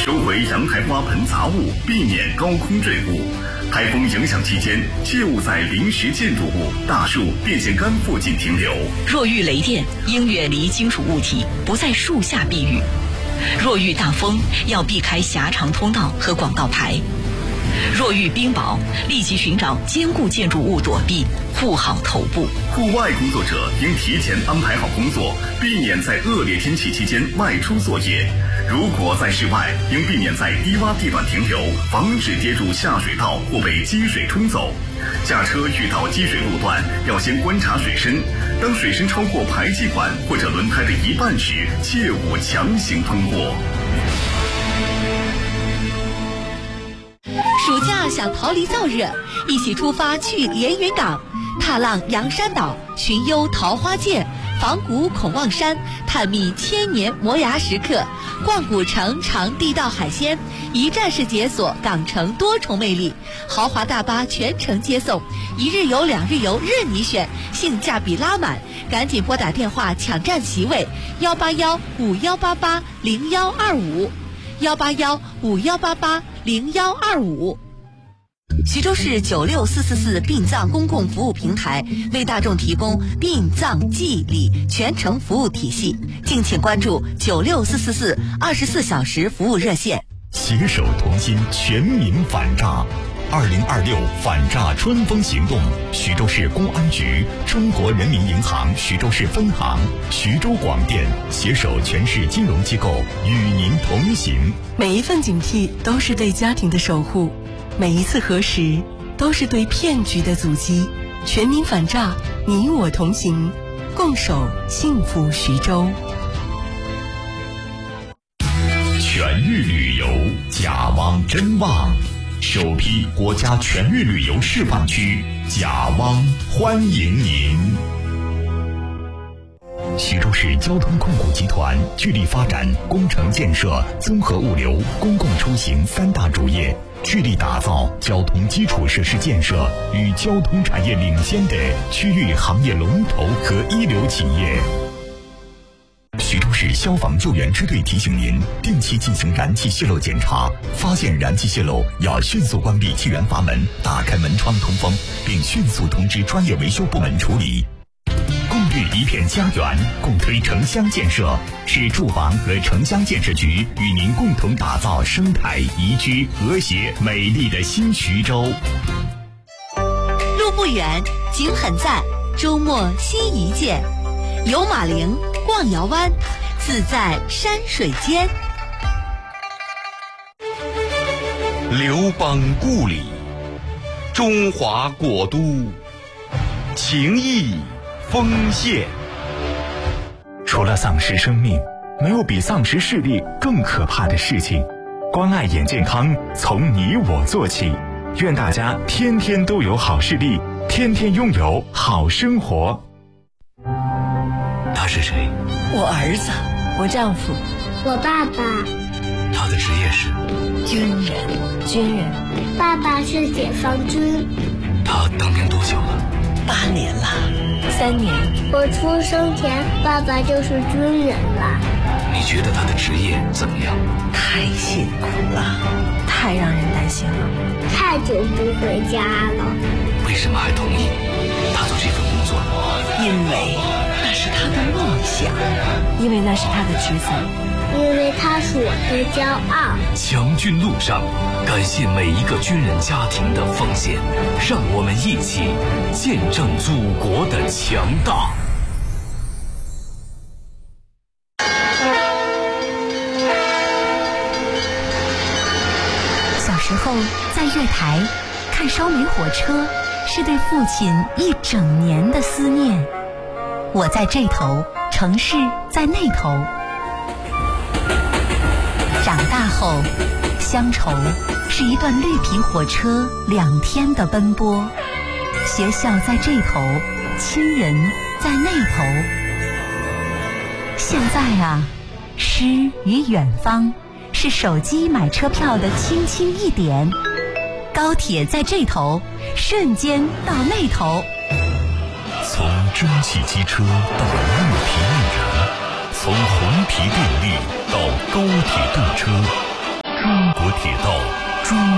收回阳台花盆杂物，避免高空坠物。台风影响期间，切勿在临时建筑物、大树、电线杆附近停留。 若遇雷电，应远离金属物体，不在树下避雨。若遇大风，要避开狭长通道和广告牌。若遇冰雹，立即寻找坚固建筑物躲避，护好头部。 户外工作者应提前安排好工作，避免在恶劣天气期间外出作业。如果在室外，应避免在低洼地段停留，防止跌入下水道或被积水冲走。驾车遇到积水路段，要先观察水深，当水深超过排气管或者轮胎的一半时，切勿强行通过。 暑假想逃离燥热，一起出发去连云港，踏浪洋山岛，寻幽桃花涧，访古孔望山，探秘千年磨牙石刻，逛古城尝地道海鲜，一站式解锁港城多重魅力。豪华大巴全程接送，1日游2日游任你选，性价比拉满，赶紧拨打电话抢占席位，18151880125，18151880125。徐州市96444殡葬公共服务平台为大众提供殡葬祭礼全程服务体系，敬请关注96444 24小时服务热线。 携手同心，全民反诈。2026反诈春风行动，徐州市公安局、中国人民银行徐州市分行、徐州广电携手全市金融机构与您同行。 每一份警惕都是对家庭的守护，每一次核实都是对骗局的阻击。全民反诈，你我同行，共守幸福徐州。 全域旅游，甲汪真旺，首批国家全域旅游示范区，甲汪欢迎您。徐州市交通控股集团聚力发展工程建设、综合物流、公共出行3大主业，聚力打造交通基础设施建设与交通产业领先的区域行业龙头和一流企业。徐州市消防救援支队提醒您，定期进行燃气泄漏检查，发现燃气泄漏要迅速关闭气源阀门，打开门窗通风，并迅速通知专业维修部门处理。共育一片家园，共推城乡建设，市住房和城乡建设局与您共同打造生态宜居、和谐美丽的新徐州。 路不远，景很赞，周末新一见，游马陵，逛瑶湾，自在山水间。 刘邦故里，中华国都，情谊丰县。 除了丧失生命，没有比丧失视力更可怕的事情。关爱眼健康，从你我做起。愿大家天天都有好视力，天天拥有好生活。 他是谁？ 我儿子，我丈夫， 我爸爸。 他的职业是军人。 爸爸是解放军。 他当兵多久了 ？8年了，3年。 我出生前，爸爸就是军人了。 你觉得他的职业怎么样？ 太辛苦了，太让人担心了。 太久不回家了。 为什么还同意他做这份工作？ 因为那是他的梦想，因为那是他的职责， 因为他是我的骄傲。 强军路上，感谢每一个军人家庭的奉献，让我们一起见证祖国的强大。 小时候在月台看烧煤火车，是对父亲一整年的思念。我在这头，城市在那头。长大后，乡愁是一段绿皮火车2天的奔波。学校在这头，亲人在那头。现在啊，诗与远方是手机买车票的轻轻一点。高铁在这头，瞬间到那头。 从蒸汽机车到绿皮运人，从红皮电力到高铁动车，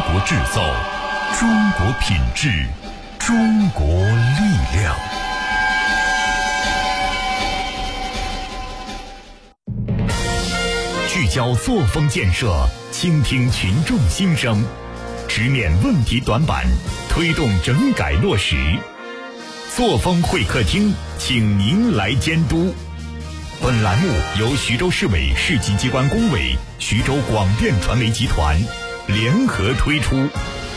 国制造，中国品质，中国力量。聚焦作风建设，倾听群众心声，直面问题短板，推动整改落实。作风会客厅，请您来监督。本栏目由徐州市委市级机关工委、徐州广电传媒集团联合推出。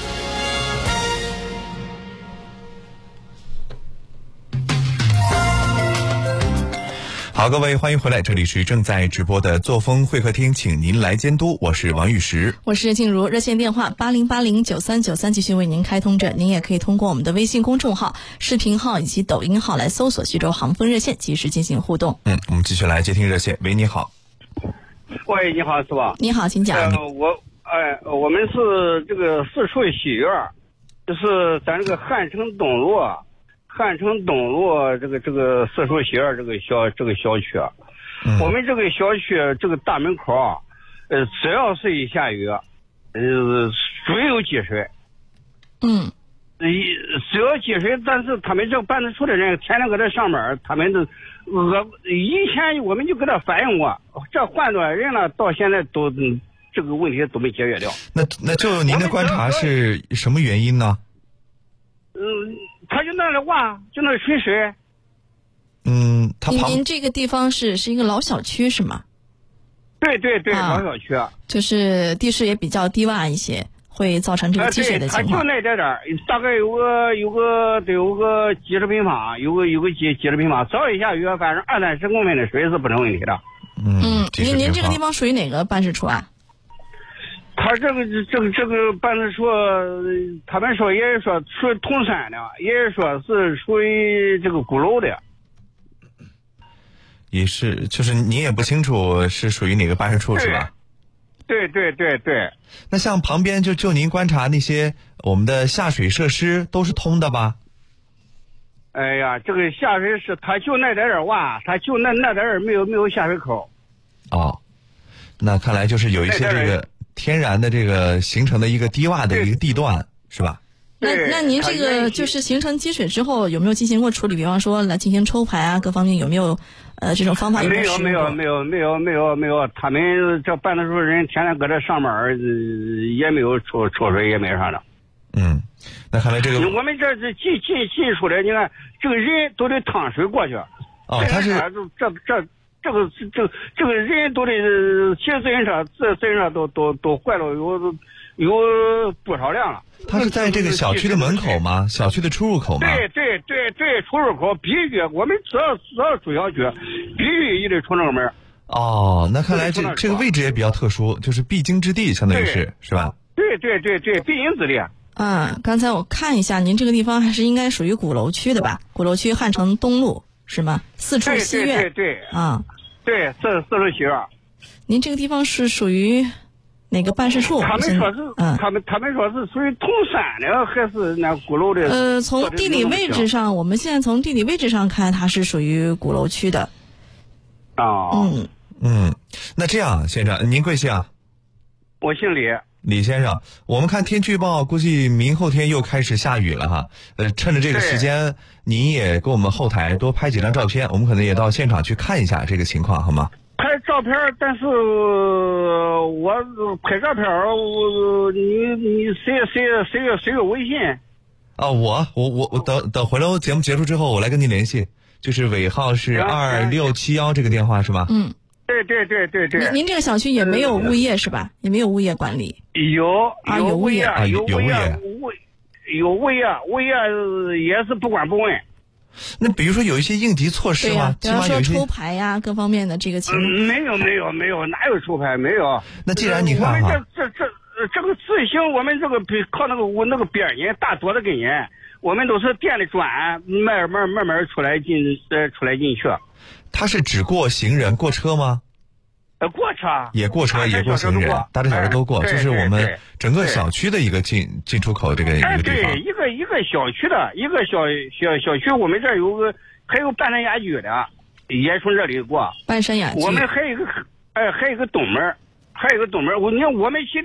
好，各位欢迎回来，这里是正在直播的作风会客厅，请您来监督，我是王玉石， 我是静茹。热线电话80809393继续为您开通着，您也可以通过我们的微信公众号、视频号以及抖音号来搜索徐州航风热线，及时进行互动。 我们继续来接听热线。喂，你好。 喂，你好，是吧？ 你好，请讲。 我们是这个四处喜悦，就是咱这个汉城东路这个四处喜悦这个小区，我们这个小区这个大门口，只要是一下雨，水有积水，只要积水，但是他们这个办事处的人天天搁这上班，他们以前我们就给他反映过，这换多少人了，到现在都这个问题都没解决掉。 那就您的观察是什么原因呢？ 他就那里挖，就那水水。 您这个地方是一个老小区是吗？对， 老小区， 就是地势也比较低洼一些，会造成这个积水的情况。 他就那点，大概有个几十平方，有个几十平方，只要一下雨，反正20-30公分的水是不成问题的。 您这个地方属于哪个办事处啊？ 他这个办事处，他们说也是说属于通山的，也是说是属于这个鼓楼的。 也是，就是你也不清楚是属于哪个办事处是吧？ 对。 那像旁边就您观察那些我们的下水设施都是通的吧？ 哎呀，这个下水是他就那点挖，他就那点没有下水口。 哦，那看来就是有一些这个天然的这个形成的一个低洼的一个地段是吧？ 那您这个就是形成积水之后有没有进行过处理？比方说来进行抽排啊，各方面有没有这种方法？ 没有，他们这办事处人天天搁这上班，也没有抽水，也没啥的。 那看来这个我们这是进出来，你看这个人都得趟水过去。 他是这个人都得骑自行车都坏了有不少辆了。 他是在这个小区的门口吗？小区的出入口吗？ 对，出入口必须，我们只要住小区，必须也得出那个门。 那看来这个位置也比较特殊，就是必经之地，相当于是吧？ 对，必经之地。 刚才我看一下，您这个地方还是应该属于鼓楼区的吧？鼓楼区汉城东路是吗？四处西苑。 对，这四处西苑。 您这个地方是属于哪个办事处？ 他们说是，他们说是属于通山的，还是那鼓楼的？ 从地理位置上，我们现在从地理位置上看，它是属于鼓楼区的。 那这样，先生，您贵姓啊？ 我姓李。 李先生，我们看天气预报，估计明后天又开始下雨了哈。趁着这个时间，您也给我们后台多拍几张照片，我们可能也到现场去看一下这个情况，好吗？ 拍照片，但是我拍照片，你谁有微信？ 我等回头节目结束之后，我来跟您联系，就是尾号是2671这个电话是吗？ 对。 您这个小区也没有物业是吧？也没有物业管理？ 有物业， 物业也是不管不问。 那比如说有一些应急措施吗？ 比方说抽排呀，各方面的这个情况。 没有，哪有抽排？没有。 那既然你看哈， 这个自行，我们这个靠那个边儿大垛子跟人，我们都是垫的砖，慢慢出来进去。 它是只过行人过车吗？ 过车也过车，也过行人，大车小车都过，这是我们整个小区的一个进出口这个一个地方。 对，一个小区的一个小区，我们这还有半山雅居的，也从这里过。 半山雅居， 我们还有一个东门，我们